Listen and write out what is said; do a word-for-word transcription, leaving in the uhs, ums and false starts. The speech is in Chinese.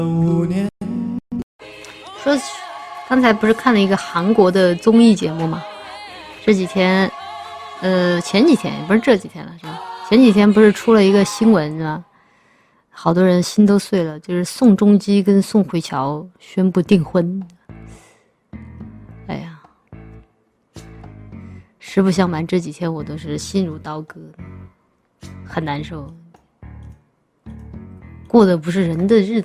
说刚才不是看了一个韩国的综艺节目吗？这几天，呃，前几天也不是这几天了，是吧？前几天不是出了一个新闻是吧？好多人心都碎了，就是宋仲基跟宋慧乔宣布订婚。哎呀，实不相瞒，这几天我都是心如刀割，很难受，过的不是人的日子。